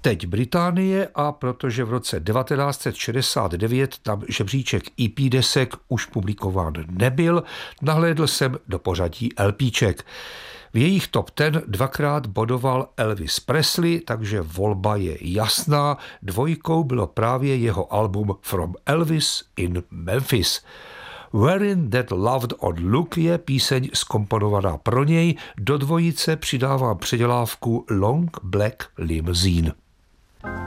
Teď Británie, a protože v roce 1969 tam žebříček EP desek už publikován nebyl, nahlédl jsem do pořadí LPček. V jejich top 10 dvakrát bodoval Elvis Presley, takže volba je jasná. Dvojkou bylo právě jeho album From Elvis in Memphis. Wherein That Loved Old Look je píseň zkomponovaná pro něj, do dvojice přidávám předělávku Long Black Limousine.